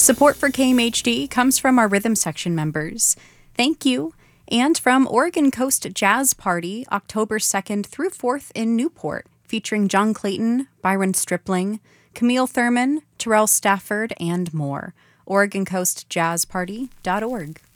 Support for KMHD comes from our Rhythm Section members. Thank you. And from Oregon Coast Jazz Party, October 2nd through 4th in Newport, featuring John Clayton, Byron Stripling, Camille Thurman, Terrell Stafford, and more. OregonCoastJazzParty.org.